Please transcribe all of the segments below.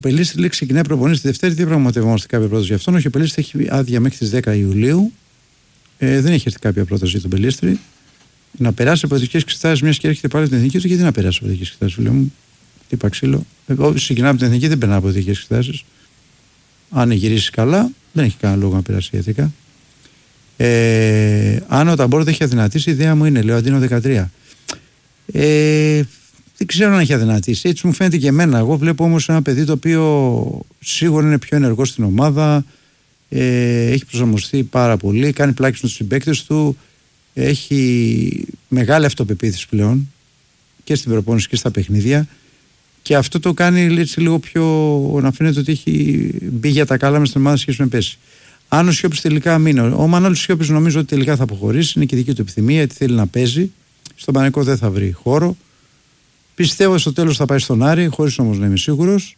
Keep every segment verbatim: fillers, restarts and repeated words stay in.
Ο Πελίστρης λέει ξεκινάει προπονήσεις τη Δευτέρα, δεν πραγματευόμαστε κάποια πρόταση για αυτόν. Όχι, ο Πελίστρης έχει άδεια μέχρι τις δέκα Ιουλίου. Ε, δεν έχει έρθει κάποια πρόταση για τον Πελίστρη. Να περάσει από ειδικές εξετάσεις, μια και έρχεται πάλι την εθνική του, γιατί να περάσει από ειδικές εξετάσεις, φίλε μου. Τι είπα ξύλο. Ε, Όσοι ξεκινάμε από την εθνική δεν περνά από ειδικές εξετάσεις. Αν γυρίσει καλά, δεν έχει κανένα λόγο να περάσει ιατρικά. Ε, αν ο Ταμπόρ δεν έχει αδυνατήσει, η ιδέα μου είναι, λέω, Αντίνο δεκατρία. Ε, δεν ξέρω αν έχει αδυνατήσει. Έτσι μου φαίνεται και εμένα. Εγώ βλέπω όμως ένα παιδί το οποίο σίγουρα είναι πιο ενεργό στην ομάδα. Ε, έχει προσαρμοστεί πάρα πολύ. Κάνει πλάκες με τους συμπαίκτες του. Έχει μεγάλη αυτοπεποίθηση πλέον και στην προπόνηση και στα παιχνίδια. Και αυτό το κάνει έτσι, λίγο πιο. Να φαίνεται ότι έχει μπει για τα καλά μες στην ομάδα σχέση με πέσει. Αν ο Σιώπης τελικά μείνει, ο Μανώλης Σιώπης νομίζω ότι τελικά θα αποχωρήσει. Είναι και δική του επιθυμία, γιατί θέλει να παίζει. Στον Παναθηναϊκό δεν θα βρει χώρο. Πιστεύω στο τέλος θα πάει στον Άρη, χωρίς όμως να είμαι σίγουρος.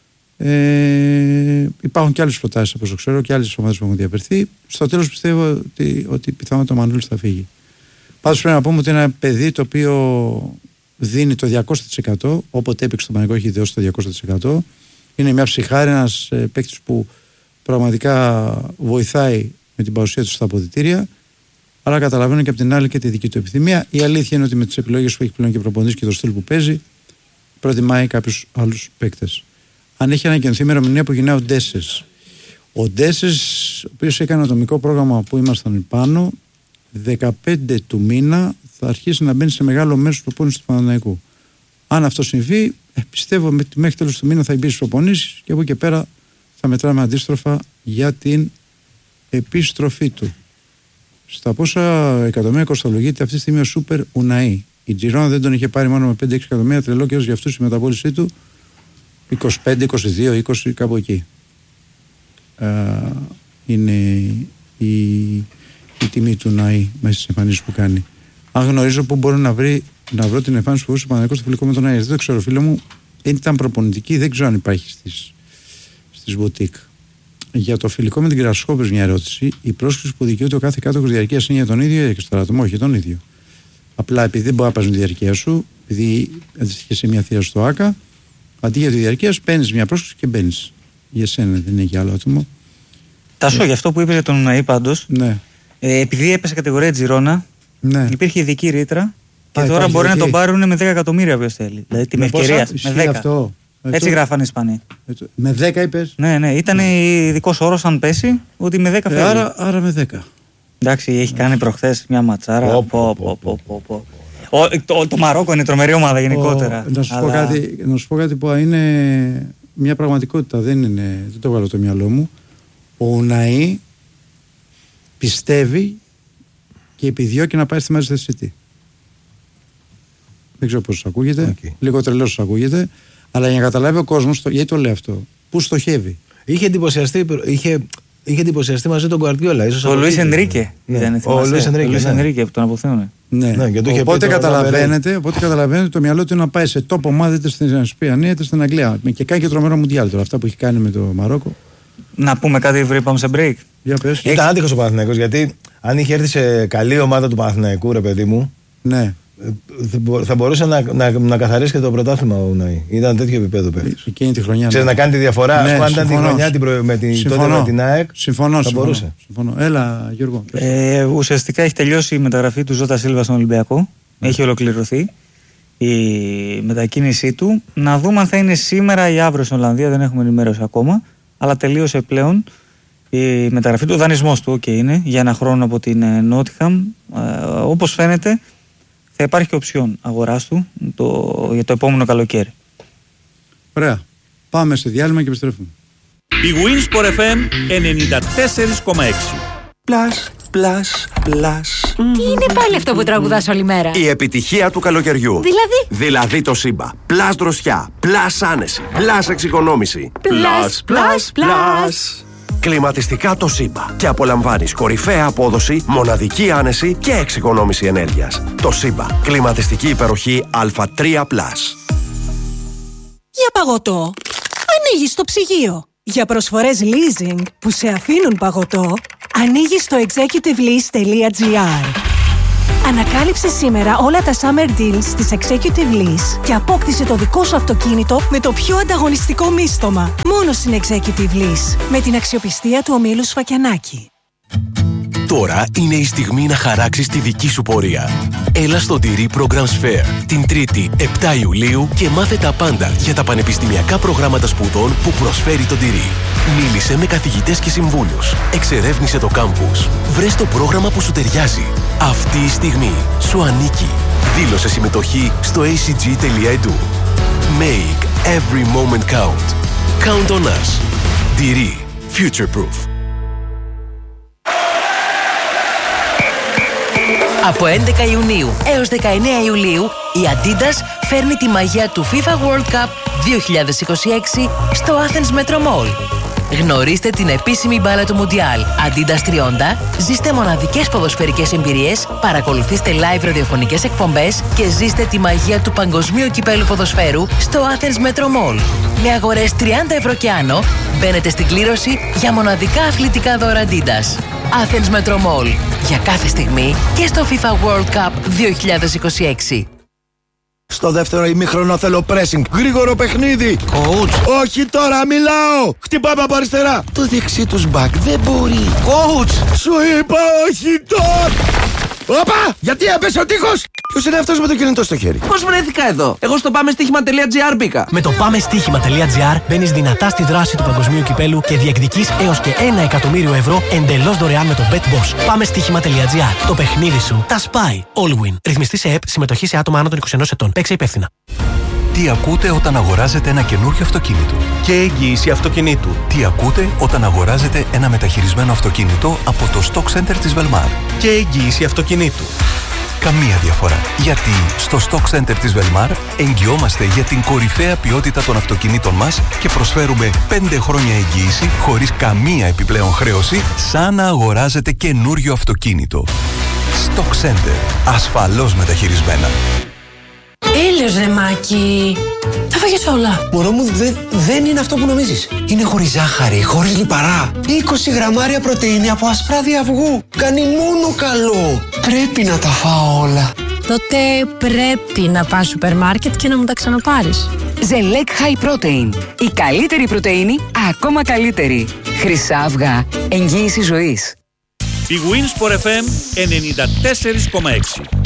Ε, υπάρχουν και άλλες προτάσεις όπως το ξέρω και άλλες ομάδες που έχουν διαφερθεί. Στο τέλος πιστεύω ότι, ότι πιθανότατα ο Μανώλης θα φύγει. Πάντως πρέπει να πούμε ότι είναι ένα παιδί το οποίο δίνει το διακόσια τοις εκατό. Όποτε έπαιξε το Παναθηναϊκό έχει δώσει το διακόσια τοις εκατό. Είναι μια ψυχάρη, ένας ε, παίκτης που πραγματικά βοηθάει με την παρουσία του στα αποδυτήρια. Αλλά καταλαβαίνω και από την άλλη και τη δική του επιθυμία. Η αλήθεια είναι ότι με τις επιλογές που έχει πλέον και προπονητής και το στυλ που παίζει, προτιμάει κάποιους άλλους παίκτες. Αν έχει ανακοινωθεί ημερομηνία που γυρνάει ο Ντέσσες. Ο Ντέσσες, ο οποίος έκανε ατομικό πρόγραμμα που ήμασταν πάνω, δεκαπέντε του μήνα θα αρχίσει να μπαίνει σε μεγάλο μέρος της προπόνησης του Παναθηναϊκού. Αν αυτό συμβεί, πιστεύω ότι μέχρι τέλος του μήνα θα μπει στις προπονήσεις και από εκεί και πέρα θα μετράμε αντίστροφα για την επιστροφή του. Στα πόσα εκατομμύρια κοστολογείται αυτή τη στιγμή ο Σούπερ Ουναή. Η Τζιρόνα δεν τον είχε πάρει μόνο με πέντε έξι εκατομμύρια, τρελό καιρός για αυτούς η μεταπόλησή του είκοσι πέντε, είκοσι δύο, είκοσι κάπου εκεί. Α, είναι η, η τιμή του Ουναή μέσα στις εμφανίσεις που κάνει. Αν γνωρίζω πού μπορεί να, βρει, να βρω την εμφάνιση που βούσε ο Παναθηναϊκός στο φιλικό με τον Άγιαξ, δεν το ξέρω, φίλε μου. Ήταν προπονητική, δεν ξέρω αν υπάρχει στις, στις μπουτίκ. Για το φιλικό με την Κρασχόπης μια ερώτηση. Η πρόσκληση που δικαιούται ο κάθε κάτοχος διαρκείας είναι για τον ίδιο ή για τον άτομο? Όχι, τον ίδιο. Απλά επειδή δεν μπορεί να πας με τη διαρκεία σου, επειδή αντιστοιχεί σε μια θεία στο ΆΚΑ, αντί για τη διαρκεία σου παίρνεις μια πρόσκληση και μπαίνεις. Για σένα δεν είναι για άλλο άτομο. Τάσο, ε. γι' αυτό που είπες για τον Ουναή πάντως, ναι. ε, επειδή έπεσε κατηγορία Τζιρόνα, ναι. υπήρχε ειδική ρήτρα και Α, τώρα μπορεί ειδική. να τον πάρουν με δέκα εκατομμύρια όποιος θέλει. Δηλαδή την ευκαιρία. Με δέκα. Αυτό. Έτσι γράφανε οι Ισπανοί. Με δέκα είπες? Ναι, ναι, ήταν ειδικός όρος αν πέσει ότι με δέκα φεύγει. Ε, άρα, άρα με δέκα. Εντάξει, έχει κάνει προχθές μια ματσάρα. Πω, πω, πω, πω, πω, πω. Ο, το, το Μαρόκο είναι τρομερή ομάδα γενικότερα. Ο, να, σου αλλά... πω κάτι, να σου πω κάτι που είναι μια πραγματικότητα. Δεν, είναι, δεν το βγάλω το μυαλό μου. Ο Ουναή πιστεύει και επιδιώκει να πάει στη Manchester City. Δεν ξέρω πώς σας ακούγεται. Okay. Λίγο τρελός σας ακούγεται. Αλλά για να καταλάβει ο κόσμος, γιατί το λέει αυτό, πού στοχεύει. Είχε εντυπωσιαστεί, είχε, είχε εντυπωσιαστεί μαζί τον Γκουαρδιόλα. Ο Λουίς Ενρίκε. Ναι. Ο Λουίς Ενρίκε που τον αποθέωνε. Ναι. Ναι, και το οπότε, καταλαβαίνετε, οπότε καταλαβαίνετε το μυαλό του είναι να πάει σε τόπο ομάδα είτε στην Ισπανία είτε στην Αγγλία. Και κάνει και τρομερό μουντιάλ τώρα, αυτά που έχει κάνει με το Μαρόκο. Να πούμε κάτι πριν πάμε σε break. Για πες. Ήταν άτυχος ο Παναθηναϊκός, γιατί αν είχε έρθει σε καλή ομάδα του Παναθηναϊκού, ρε παιδί μου. Ναι. Θα μπορούσε να, να, να καθαρίσει και το πρωτάθλημα ο Ουναή. Ήταν τέτοιο επίπεδο πέρυσι. Εκείνη τη χρονιά. Ξέρεις, ναι. να κάνει τη διαφορά. Ναι, αν ήταν τη χρονιά την προ... με την, τότε με την ΑΕΚ. Συμφωνώ. Θα συμφωνώ, μπορούσε. Συμφωνώ. Έλα, Γιώργο. Ε, ουσιαστικά έχει τελειώσει η μεταγραφή του Ζώτα Σίλβα στον Ολυμπιακό. Ναι. Έχει ολοκληρωθεί η μετακίνησή του. Να δούμε αν θα είναι σήμερα ή αύριο στην Ολλανδία. Δεν έχουμε ενημέρωση ακόμα. Αλλά τελείωσε πλέον η μεταγραφή του. Ο δανεισμός του okay, είναι για ένα χρόνο από την Νότιχαμ. Ε, όπως φαίνεται. Θα υπάρχει και οψιόν αγοράς του το, για το επόμενο καλοκαίρι. Ωραία. Πάμε σε διάλειμμα και επιστρέφουμε. Η Winsport εφ εμ ενενήντα τέσσερα κόμμα έξι. Πλας, πλας, πλας. Τι είναι πάλι αυτό που τραγουδάς όλη μέρα? Η επιτυχία του καλοκαιριού. Δηλαδή? Δηλαδή το Σύμπα. Πλας δροσιά, πλας άνεση, πλας εξοικονόμηση. Πλας, πλας, πλας. Κλιματιστικά το Σύμπα και απολαμβάνεις κορυφαία απόδοση, μοναδική άνεση και εξοικονόμηση ενέργειας. Το Σύμπα. Κλιματιστική υπεροχή Α τρία πλας. Για παγωτό, ανοίγεις το ψυγείο. Για προσφορές leasing που σε αφήνουν παγωτό, ανοίγεις το executive lease τελεία gr. Ανακάλυψε σήμερα όλα τα Summer Deals της Executive Lease και απόκτησε το δικό σου αυτοκίνητο με το πιο ανταγωνιστικό μίστομα. Μόνο στην Executive Lease. Με την αξιοπιστία του ομίλου Σφακιανάκη. Τώρα είναι η στιγμή να χαράξεις τη δική σου πορεία. Έλα στο Ντυρί Programs Fair την Τρίτη επτά Ιουλίου και μάθε τα πάντα για τα πανεπιστημιακά προγράμματα σπουδών που προσφέρει το Ντυρί. Μίλησε με καθηγητές και συμβούλους. Εξερεύνησε το κάμπους. Βρες το πρόγραμμα που σου ταιριάζει. Αυτή η στιγμή σου ανήκει. Δήλωσε συμμετοχή στο έι σι τζι τελεία ι ντ ου. Make every moment count. Count on us. Ντυρί. Future proof. Από έντεκα Ιουνίου έως δεκαεννέα Ιουλίου, η Adidas φέρνει τη μαγεία του FIFA World Cup δύο χιλιάδες είκοσι έξι στο Athens Metro Mall. Γνωρίστε την επίσημη μπάλα του Μουντιάλ Adidas τριάντα, ζήστε μοναδικές ποδοσφαιρικές εμπειρίες, παρακολουθήστε live ραδιοφωνικές εκπομπές και ζήστε τη μαγεία του παγκοσμίου κυπέλου ποδοσφαίρου στο Athens Metro Mall. Με αγορές τριάντα ευρώ και άνω, μπαίνετε στην κλήρωση για μοναδικά αθλητικά δώρα Adidas. Athens Metro Mall. Για κάθε στιγμή και στο FIFA World Cup δύο χιλιάδες είκοσι έξι. Στο δεύτερο ημίχρονο θέλω pressing. Γρήγορο παιχνίδι. Coach. Όχι τώρα, μιλάω. Χτυπάμε από αριστερά. Το δεξί τους back δεν μπορεί. Coach. Σου είπα όχι τώρα. Όπα! Γιατί έπεσε ο τείχος! Ποιος είναι αυτός με το κινητό στο χέρι? Πώς βρέθηκα εδώ? Εγώ στο πάμε στοίχημα τελεία τζι άρ μπήκα. Με το πάμε στοίχημα τελεία τζι άρ μπαίνεις δυνατά στη δράση του παγκοσμίου κυπέλου και διεκδικείς έως και ένα εκατομμύριο ευρώ εντελώς δωρεάν με το BetBoss. Πάμε στοίχημα τελεία τζι άρ. Το παιχνίδι σου τα σπάει. All win. Ρυθμιστή σε ΕΠ, συμμετοχή σε άτομα άνω των είκοσι ενός ετών. Παίξε υπεύθυνα. Τι ακούτε όταν αγοράζετε ένα καινούριο αυτοκίνητο? Και εγγύηση αυτοκινήτου. Τι ακούτε όταν αγοράζετε ένα μεταχειρισμένο αυτοκίνητο από το Stock Center της Velmar? Και εγγύηση αυτοκινήτου. Καμία διαφορά. Γιατί στο Stock Center της Velmar εγγυόμαστε για την κορυφαία ποιότητα των αυτοκινήτων μας και προσφέρουμε πέντε χρόνια εγγύηση χωρίς καμία επιπλέον χρέωση, σαν να αγοράζετε καινούριο αυτοκίνητο. Stock Center. Ασφαλώς μεταχειρισμένα. Έλεος ρε Μάκη. Τα φάγες όλα. Μωρό μου δε, δεν είναι αυτό που νομίζεις. Είναι χωρίς ζάχαρη, χωρίς λιπαρά. είκοσι γραμμάρια πρωτεΐνη από ασπράδι αυγού. Κάνει μόνο καλό. Πρέπει να τα φάω όλα. Τότε πρέπει να πας σούπερ μάρκετ και να μου τα ξαναπάρεις. Ζελέκ High Protein. Η καλύτερη πρωτεΐνη, ακόμα καλύτερη. Χρυσά αυγά. Εγγύηση ζωής. Η Winsport εφ εμ ενενήντα τέσσερα κόμμα έξι.